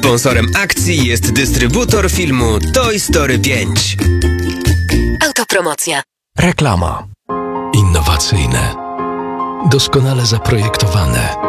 Sponsorem akcji jest dystrybutor filmu Toy Story 5. Autopromocja. Reklama. Innowacyjne. Doskonale zaprojektowane.